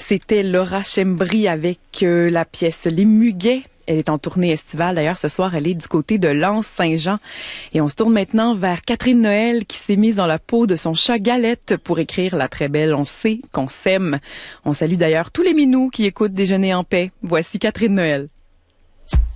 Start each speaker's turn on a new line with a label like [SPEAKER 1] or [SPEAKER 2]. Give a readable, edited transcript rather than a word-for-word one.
[SPEAKER 1] C'était Laura Schembri avec la pièce Les Muguets. Elle est en tournée estivale. D'ailleurs, ce soir, elle est du côté de Lens-Saint-Jean. Et on se tourne maintenant vers Catherine Noël qui s'est mise dans la peau de son chat Galette pour écrire la très belle On sait qu'on s'aime. On salue d'ailleurs tous les minous qui écoutent Déjeuner en paix. Voici Catherine Noël.